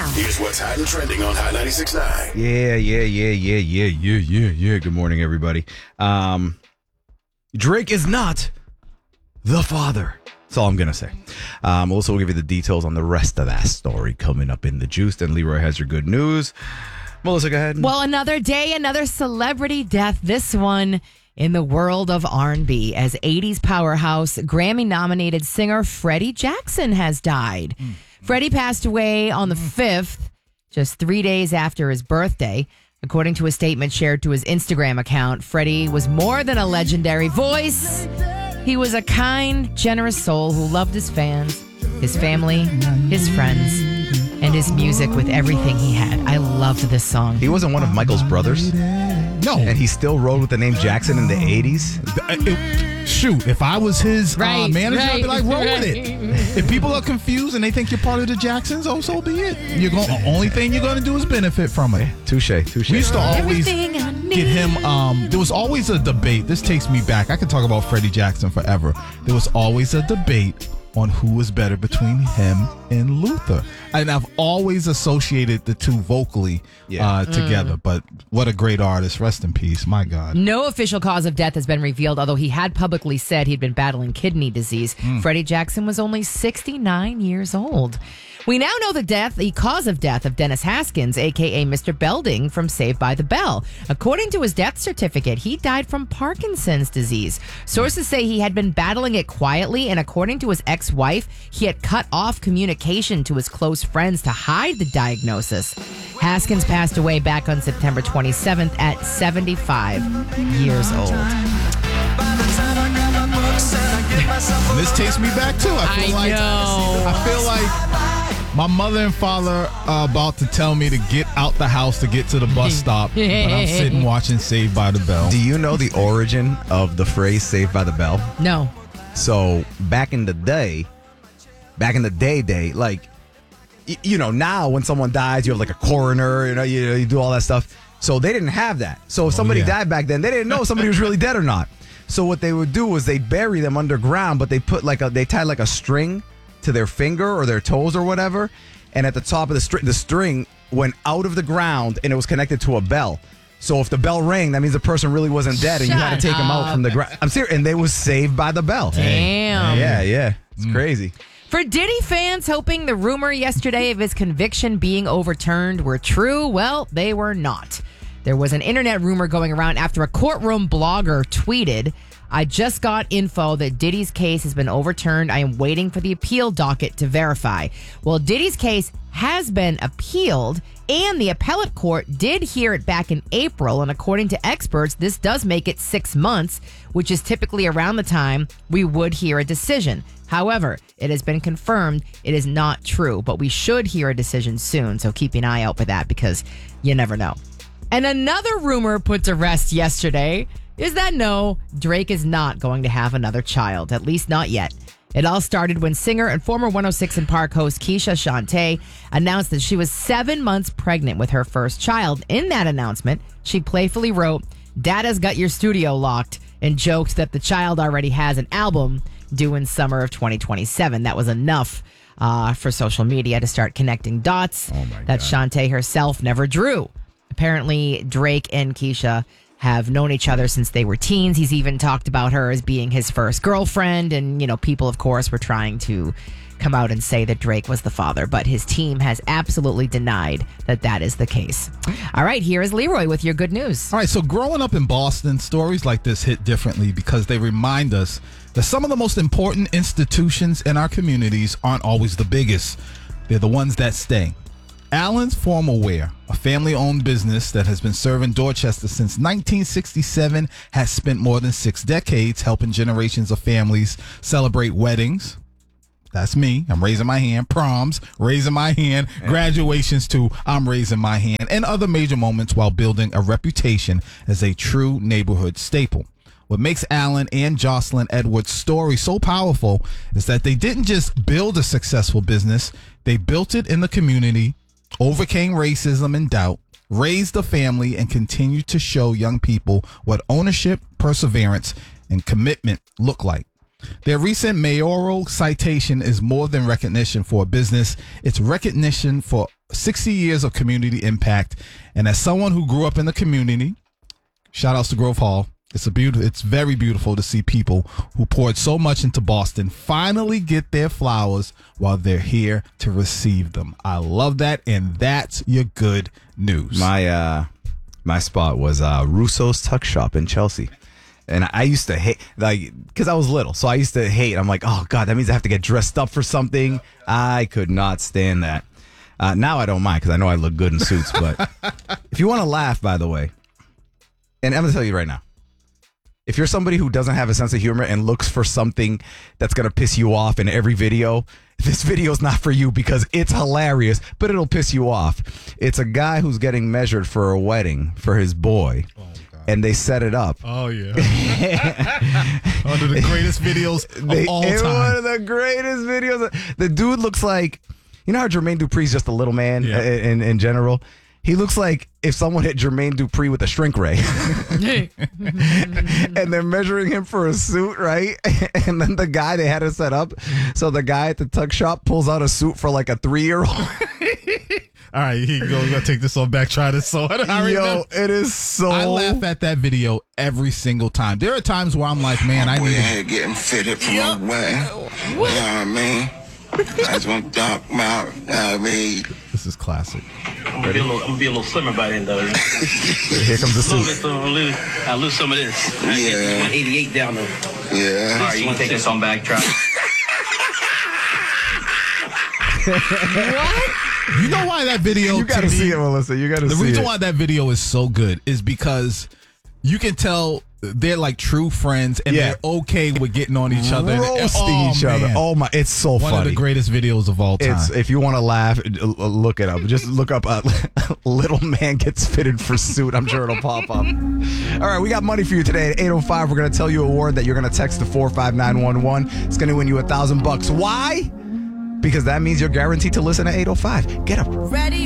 Here's what's hot and trending on Hot 96.9. Yeah. Good morning, everybody. Drake is not the father. That's all I'm going to say. Also, we'll give you the details on the rest of that story coming up in the juice. Then Leroy has your good news. Melissa, go ahead. Well, another day, another celebrity death. This one in the world of R&B, as 80s powerhouse, Grammy-nominated singer Freddie Jackson has died. Freddie passed away on the 5th, just 3 days after his birthday. According to a statement shared to his Instagram account, Freddie was more than a legendary voice. He was a kind, generous soul who loved his fans, his family, his friends, and his music with everything he had. I loved this song. He wasn't one of Michael's brothers? No. And he still rode with the name Jackson in the 80s? Shoot, if I was his manager, I'd be like, roll with it. Right. If people are confused and they think you're part of the Jacksons, so be it. The only thing you're going to do is benefit from it. Touche. We used to always get him, there was always a debate. This takes me back. I could talk about Freddie Jackson forever. There was always a debate on who was better between him and Luther. And I've always associated the two vocally together. But what a great artist. Rest in peace. My God. No official cause of death has been revealed, although he had publicly said he'd been battling kidney disease. Freddie Jackson was only 69 years old. We now know the cause of death of Dennis Haskins, a.k.a. Mr. Belding from Saved by the Bell. According to his death certificate, he died from Parkinson's disease. Sources say he had been battling it quietly, and according to his ex-wife, he had cut off communication to his close friends to hide the diagnosis. Haskins passed away back on September 27th at 75 years old. This takes me back too. I feel like my mother and father are about to tell me to get out the house to get to the bus stop, but I'm sitting watching Saved by the Bell. Do you know the origin of the phrase Saved by the Bell? No. So back in the day, like, now when someone dies, you have like a coroner, you do all that stuff. So they didn't have that. So if somebody died back then, they didn't know if somebody was really dead or not. So what they would do was they'd bury them underground, but they put they tied like a string to their finger or their toes or whatever, and at the top of the string went out of the ground and it was connected to a bell. So if the bell rang, that means the person really wasn't dead, and you had to take them out from the ground. I'm serious, and they was saved by the bell. Damn. Yeah, it's crazy. For Diddy fans hoping the rumor yesterday of his conviction being overturned were true, well, they were not. There was an internet rumor going around after a courtroom blogger tweeted, "I just got info that Diddy's case has been overturned. I am waiting for the appeal docket to verify." Well, Diddy's case has been appealed, and the appellate court did hear it back in April. And according to experts, this does make it 6 months, which is typically around the time we would hear a decision. However, it has been confirmed it is not true, but we should hear a decision soon. So keep an eye out for that, because you never know. And another rumor put to rest yesterday is that no, Drake is not going to have another child, at least not yet. It all started when singer and former 106 & Park host Keisha Shantae announced that she was 7 months pregnant with her first child. In that announcement, she playfully wrote, "Dada's got your studio locked," and joked that the child already has an album due in summer of 2027. That was enough for social media to start connecting dots that Shantae herself never drew. Apparently, Drake and Keisha have known each other since they were teens. He's even talked about her as being his first girlfriend. And, people, of course, were trying to come out and say that Drake was the father. But his team has absolutely denied that that is the case. All right, here is Leroy with your good news. All right, so growing up in Boston, stories like this hit differently because they remind us that some of the most important institutions in our communities aren't always the biggest. They're the ones that stay. Allen's Formal Wear, a family-owned business that has been serving Dorchester since 1967, has spent more than 6 decades helping generations of families celebrate weddings. That's me. I'm raising my hand. Proms, raising my hand. Graduations too. I'm raising my hand. And other major moments while building a reputation as a true neighborhood staple. What makes Allen and Jocelyn Edwards' story so powerful is that they didn't just build a successful business. They built it in the community, overcame racism and doubt, raised a family, and continued to show young people what ownership, perseverance, and commitment look like. Their recent mayoral citation is more than recognition for a business. It's recognition for 60 years of community impact. And as someone who grew up in the community, shout outs to Grove Hall. It's very beautiful to see people who poured so much into Boston finally get their flowers while they're here to receive them. I love that, and that's your good news. My spot was Russo's Tuck Shop in Chelsea. And I used to hate, because I was little, so I used to hate. I'm like, oh, God, that means I have to get dressed up for something. I could not stand that. Now I don't mind, because I know I look good in suits. But if you want to laugh, by the way, and I'm going to tell you right now, if you're somebody who doesn't have a sense of humor and looks for something that's going to piss you off in every video, this video is not for you because it's hilarious, but it'll piss you off. It's a guy who's getting measured for a wedding for his boy. Oh, and they set it up. Oh, yeah. One of the greatest videos of all time. One of the greatest videos. The dude looks like, you know how Jermaine Dupri's just a little man in general? He looks like if someone hit Jermaine Dupri with a shrink ray. And they're measuring him for a suit, right? And then the guy, they had it set up. So the guy at the tuck shop pulls out a suit for like a 3-year-old. All right, here you go. We're going to take this one back, try this on. Yo, it is so... I laugh at that video every single time. There are times where I'm like, man, I need to... getting fitted from a wedding. You know what I mean? I just want to talk about, This is classic. I'm gonna be a little slimmer by then, though. Here comes the suit. I'll lose some of this. Yeah. 188 down though. Yeah. All right, you can take this on back, try. What? You know why that video... You got to see it, Melissa. You got to see it. The reason why that video is so good is because you can tell they're like true friends and they're okay with getting on each other. Roasting each other. Oh, my. It's so funny. One of the greatest videos of all time. If you want to laugh, look it up. Just look up Little Man Gets Fitted for Suit. I'm sure it'll pop up. All right, we got money for you today at 8:05. We're going to tell you a word that you're going to text to 45911. It's going to win you $1,000. Why? Because that means you're guaranteed to listen at 8:05. Get up. Ready?